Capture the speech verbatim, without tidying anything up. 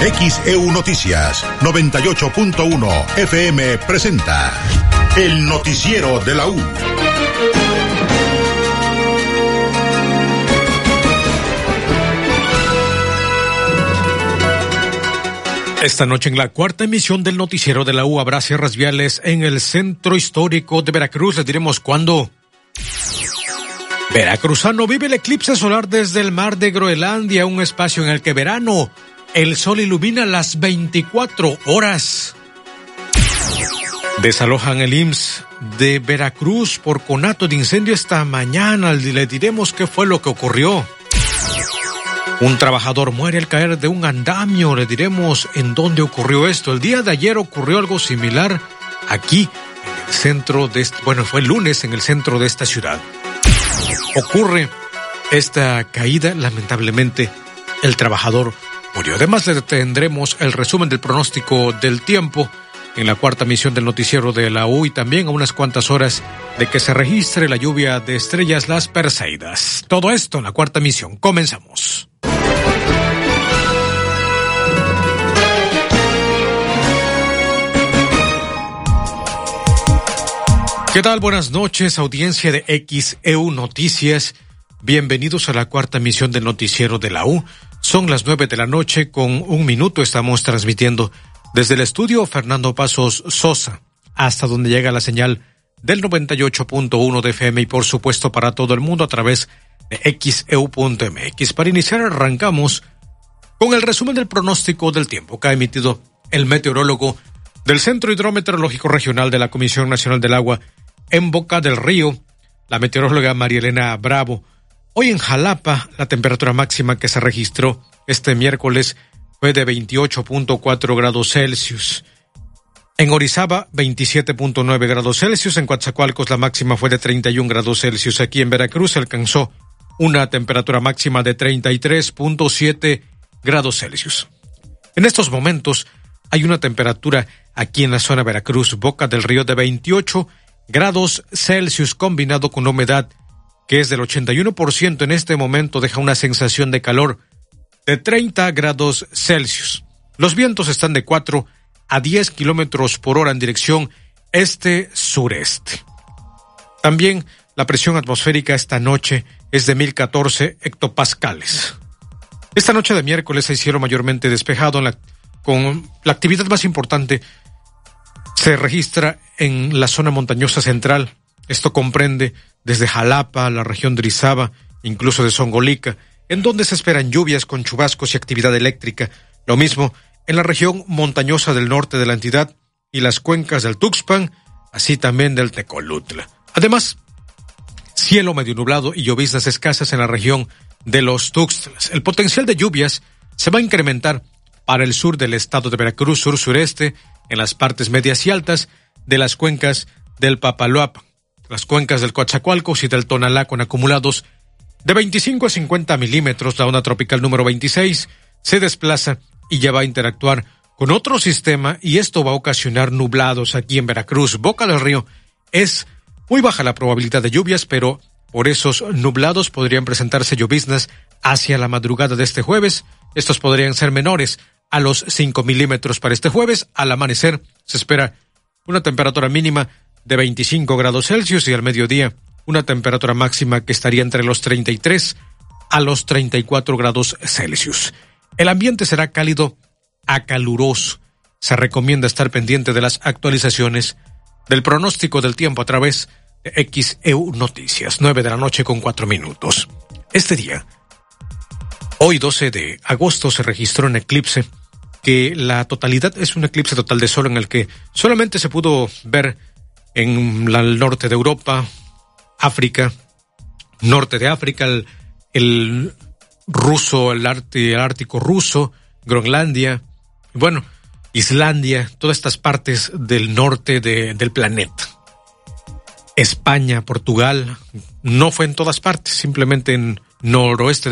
X E U Noticias noventa y ocho punto uno F M presenta el noticiero de la U. Esta noche en la cuarta emisión del noticiero de la U habrá cierres viales en el centro histórico de Veracruz. Les diremos cuándo. Veracruzano vive el eclipse solar desde el mar de Groenlandia, un espacio en el que verano el sol ilumina las veinticuatro horas. Desalojan el I M S S de Veracruz por conato de incendio esta mañana. Le diremos qué fue lo que ocurrió. Un trabajador muere al caer de un andamio. Le diremos en dónde ocurrió esto. El día de ayer ocurrió algo similar aquí, en el centro de este, bueno, fue el lunes en el centro de esta ciudad. Ocurre esta caída, lamentablemente el trabajador murió. Además le tendremos el resumen del pronóstico del tiempo en la cuarta emisión del noticiero de la U y también a unas cuantas horas de que se registre la lluvia de estrellas, las Perseidas. Todo esto en la cuarta emisión. Comenzamos. ¿Qué tal? Buenas noches, audiencia de X E U Noticias. Bienvenidos a la cuarta emisión del noticiero de la U. Son las nueve de la noche con un minuto. Estamos transmitiendo desde el estudio Fernando Pasos Sosa, hasta donde llega la señal del noventa y ocho punto uno de F M y por supuesto para todo el mundo a través de X E U punto M X. Para iniciar arrancamos con el resumen del pronóstico del tiempo que ha emitido el meteorólogo del Centro Hidrometeorológico Regional de la Comisión Nacional del Agua en Boca del Río, la meteoróloga María Elena Bravo. Hoy en Jalapa, la temperatura máxima que se registró este miércoles fue de veintiocho punto cuatro grados Celsius. En Orizaba, veintisiete punto nueve grados Celsius. En Coatzacoalcos, la máxima fue de treinta y un grados Celsius. Aquí en Veracruz se alcanzó una temperatura máxima de treinta y tres punto siete grados Celsius. En estos momentos hay una temperatura aquí en la zona Veracruz, Boca del Río, de veintiocho grados Celsius, combinado con humedad que es del ochenta y uno por ciento. En este momento deja una sensación de calor de treinta grados Celsius. Los vientos están de cuatro a diez kilómetros por hora en dirección este-sureste. También la presión atmosférica esta noche es de mil catorce hectopascales. Esta noche de miércoles se hicieron mayormente despejado en la, con la actividad más importante se registra en la zona montañosa central. Esto comprende desde Jalapa, la región de Orizaba, incluso de Zongolica, en donde se esperan lluvias con chubascos y actividad eléctrica. Lo mismo en la región montañosa del norte de la entidad y las cuencas del Tuxpan, así también del Tecolutla. Además, cielo medio nublado y lloviznas escasas en la región de los Tuxtlas. El potencial de lluvias se va a incrementar para el sur del estado de Veracruz, sur-sureste, en las partes medias y altas de las cuencas del Papaloapan, las cuencas del Coatzacoalcos y del Tonalá, con acumulados de veinticinco a cincuenta milímetros. La onda tropical número veintiséis se desplaza y ya va a interactuar con otro sistema y esto va a ocasionar nublados aquí en Veracruz. Boca del Río es muy baja la probabilidad de lluvias, pero por esos nublados podrían presentarse lloviznas hacia la madrugada de este jueves. Estos podrían ser menores a los cinco milímetros para este jueves. Al amanecer se espera una temperatura mínima de veinticinco grados Celsius y al mediodía una temperatura máxima que estaría entre los treinta y tres a los treinta y cuatro grados Celsius. El ambiente será cálido a caluroso. Se recomienda estar pendiente de las actualizaciones del pronóstico del tiempo a través de X E U Noticias. nueve de la noche con cuatro minutos. Este día, hoy doce de agosto, se registró un eclipse que la totalidad es un eclipse total de sol en el que solamente se pudo ver en la, el norte de Europa, África, norte de África, el, el ruso, el, arte, el ártico ruso, Groenlandia, bueno, Islandia, todas estas partes del norte de, del planeta. España, Portugal, no fue en todas partes, simplemente en noroeste